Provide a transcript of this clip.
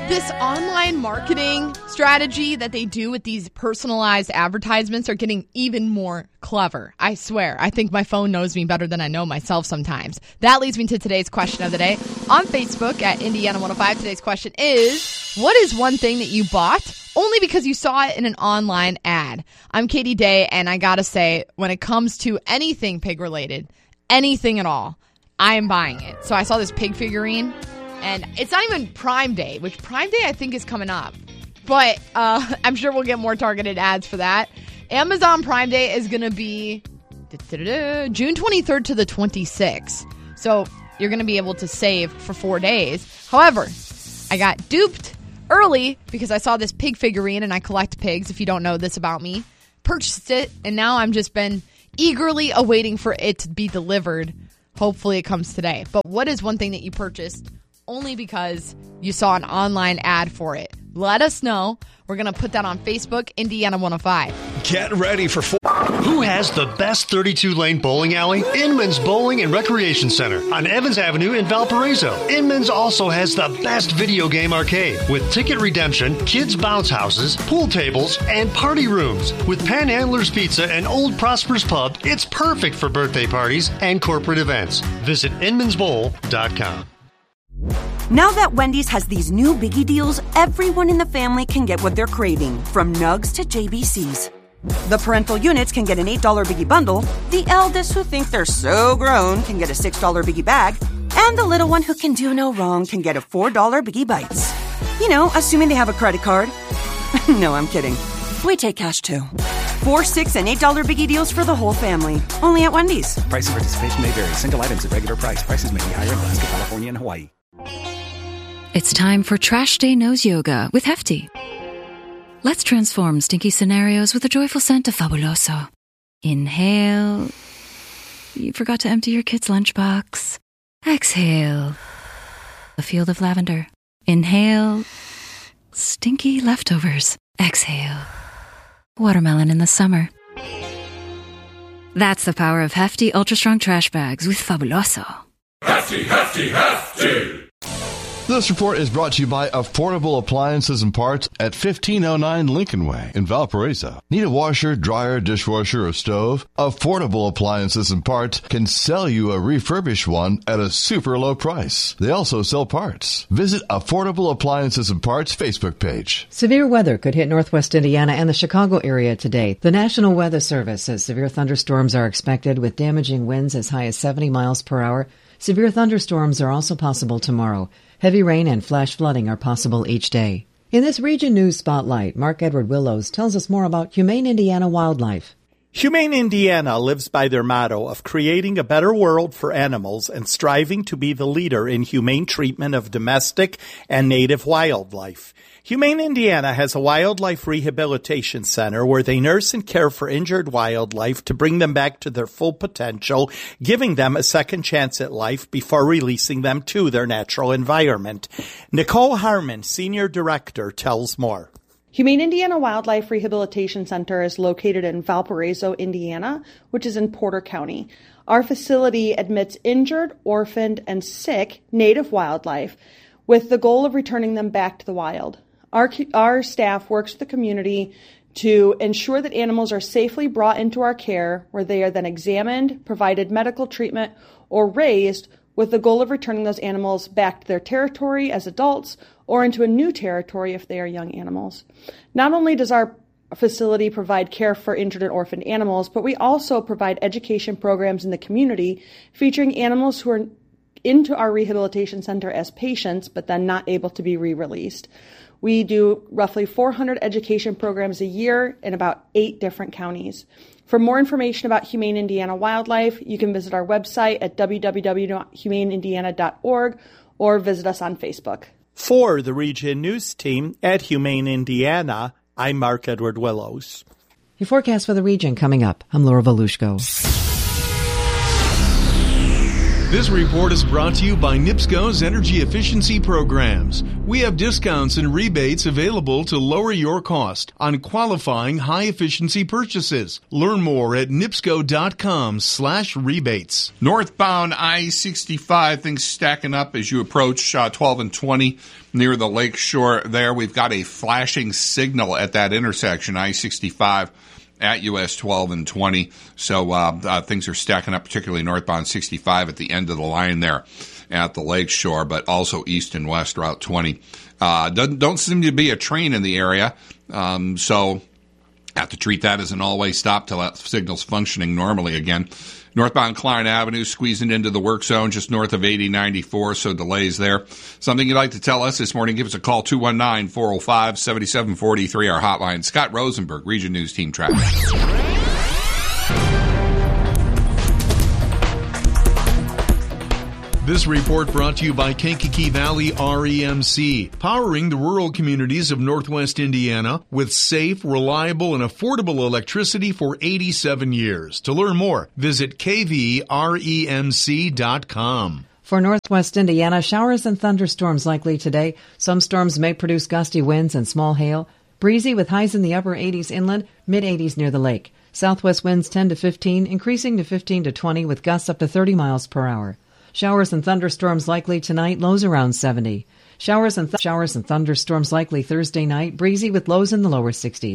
This online marketing strategy that they do with these personalized advertisements are getting even more clever. I swear. I think my phone knows me better than I know myself sometimes. That leads me to today's question of the day. On Facebook at Indiana 105, today's question is, what is one thing that you bought only because you saw it in an online ad? I'm Katie Day, and I gotta say, when it comes to anything pig-related, anything at all, I am buying it. So I saw this pig figurine. And it's not even Prime Day, which Prime Day I think is coming up. But I'm sure we'll get more targeted ads for that. Amazon Prime Day is going to be June 23rd to the 26th. So you're going to be able to save for 4 days. However, I got duped early because I saw this pig figurine, and I collect pigs, if you don't know this about me. Purchased it, and now I'm just been eagerly awaiting for it to be delivered. Hopefully it comes today. But what is one thing that you purchased only because you saw an online ad for it? Let us know. We're going to put that on Facebook, Indiana 105. Get ready for Who has the best 32-lane bowling alley? Inman's Bowling and Recreation Center on Evans Avenue in Valparaiso. Inman's also has the best video game arcade with ticket redemption, kids' bounce houses, pool tables, and party rooms. With Panhandler's Pizza and Old Prosper's Pub, it's perfect for birthday parties and corporate events. Visit inmansbowl.com. Now that Wendy's has these new biggie deals, everyone in the family can get what they're craving, from nugs to JBCs. The parental units can get an $8 biggie bundle, the eldest who think they're so grown can get a $6 biggie bag, and the little one who can do no wrong can get a $4 biggie bites. You know, assuming they have a credit card. No, I'm kidding. We take cash too. $4, $6, and $8 biggie deals for the whole family. Only at Wendy's. Price and participation may vary. Single items at regular price. Prices may be higher in Alaska, California, and Hawaii. It's time for Trash Day Nose Yoga with Hefty. Let's transform stinky scenarios with a joyful scent of Fabuloso. Inhale. You forgot to empty your kid's lunchbox. Exhale. A field of lavender. Inhale. Stinky leftovers. Exhale. Watermelon in the summer. That's the power of Hefty Ultra Strong Trash Bags with Fabuloso. Hefty, Hefty, Hefty! This report is brought to you by Affordable Appliances and Parts at 1509 Lincoln Way in Valparaiso. Need a washer, dryer, dishwasher, or stove? Affordable Appliances and Parts can sell you a refurbished one at a super low price. They also sell parts. Visit Affordable Appliances and Parts Facebook page. Severe weather could hit northwest Indiana and the Chicago area today. The National Weather Service says severe thunderstorms are expected with damaging winds as high as 70 miles per hour. Severe thunderstorms are also possible tomorrow. Heavy rain and flash flooding are possible each day. In this Region News Spotlight, Mark Edward Willows tells us more about Humane Indiana Wildlife. Humane Indiana lives by their motto of creating a better world for animals and striving to be the leader in humane treatment of domestic and native wildlife. Humane Indiana has a wildlife rehabilitation center where they nurse and care for injured wildlife to bring them back to their full potential, giving them a second chance at life before releasing them to their natural environment. Nicole Harmon, Senior Director, tells more. Humane Indiana Wildlife Rehabilitation Center is located in Valparaiso, Indiana, which is in Porter County. Our facility admits injured, orphaned, and sick native wildlife with the goal of returning them back to the wild. Our staff works with the community to ensure that animals are safely brought into our care, where they are then examined, provided medical treatment, or raised with the goal of returning those animals back to their territory as adults or into a new territory if they are young animals. Not only does our facility provide care for injured and orphaned animals, but we also provide education programs in the community featuring animals who are into our rehabilitation center as patients, but then not able to be re-released. We do roughly 400 education programs a year in about 8 different counties. For more information about Humane Indiana Wildlife, you can visit our website at www.humaneindiana.org or visit us on Facebook. For the Region News Team at Humane Indiana, I'm Mark Edward Willows. Your forecast for the region coming up. I'm Laura Volushko. This report is brought to you by NIPSCO's Energy Efficiency Programs. We have discounts and rebates available to lower your cost on qualifying high-efficiency purchases. Learn more at nipsco.com/rebates. Northbound I-65, things stacking up as you approach 12 and 20 near the lake shore there. We've got a flashing signal at that intersection, I-65. At US 12 and 20. So things are stacking up, particularly northbound 65 at the end of the line there at the lake shore, but also east and west Route 20. Don't seem to be a train in the area, so have to treat that as an all-way stop till that signal's functioning normally again. Northbound Klein Avenue squeezing into the work zone just north of 8094, so delays there. Something you'd like to tell us this morning, give us a call, 219-405-7743, our hotline. Scott Rosenberg, Region News Team Traffic. This report brought to you by Kankakee Valley REMC, powering the rural communities of Northwest Indiana with safe, reliable, and affordable electricity for 87 years. To learn more, visit kvremc.com. For Northwest Indiana, showers and thunderstorms likely today. Some storms may produce gusty winds and small hail. Breezy with highs in the upper 80s inland, mid-80s near the lake. Southwest winds 10 to 15, increasing to 15 to 20 with gusts up to 30 miles per hour. Showers and thunderstorms likely tonight, lows around 70. Showers and thunderstorms likely Thursday night, breezy with lows in the lower 60s.